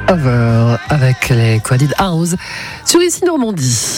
Over avec les Quadid House sur Ici Normandie.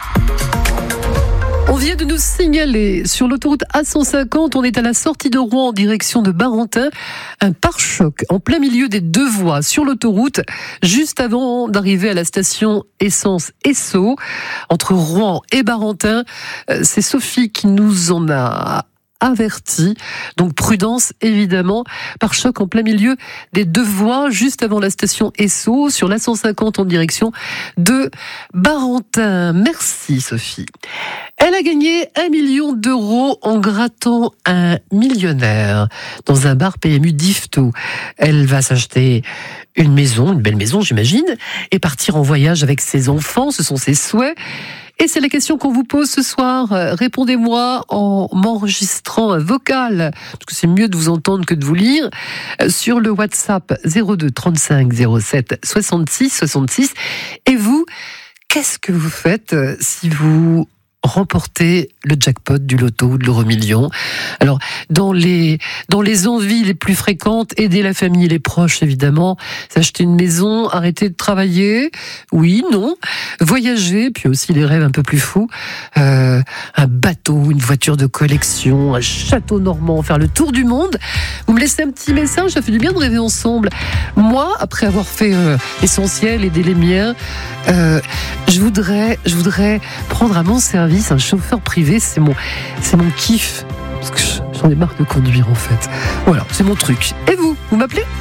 On vient de nous signaler sur l'autoroute A150, on est à la sortie de Rouen en direction de Barentin, un pare-choc en plein milieu des deux voies sur l'autoroute, juste avant d'arriver à la station essence Esso, entre Rouen et Barentin. C'est Sophie qui nous en a averti, donc prudence évidemment, pare-choc en plein milieu des deux voies juste avant la station Esso sur la 150 en direction de Barentin. Merci Sophie. Elle a gagné 1 million d'euros en grattant un millionnaire dans un bar PMU d'Yvetot. Elle va s'acheter une maison, une belle maison j'imagine, et partir en voyage avec ses enfants, ce sont ses souhaits. Et c'est la question qu'on vous pose ce soir. Répondez-moi en m'enregistrant un vocal, parce que c'est mieux de vous entendre que de vous lire, sur le WhatsApp 02 35 07 66 66. Et vous, qu'est-ce que vous faites si vous remporter le jackpot du loto ou de l'euro-million? Alors, dans les envies les plus fréquentes, aider la famille et les proches, évidemment, s'acheter une maison, arrêter de travailler, oui, non, voyager, puis aussi les rêves un peu plus fous, un bateau, une voiture de collection, un château normand, faire le tour du monde. Vous me laissez un petit message, ça fait du bien de rêver ensemble. Moi, après avoir fait l'essentiel, aider les miens, je voudrais prendre à mon service un chauffeur privé, c'est mon kiff, parce que j'en ai marre de conduire en fait. Voilà, c'est mon truc. Et vous m'appelez ?